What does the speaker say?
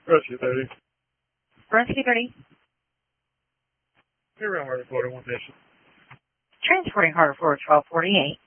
Rescue 30. Rescue 30. You're around Harder, Florida, 1 Nation. Transporting Harder, Florida, 1248.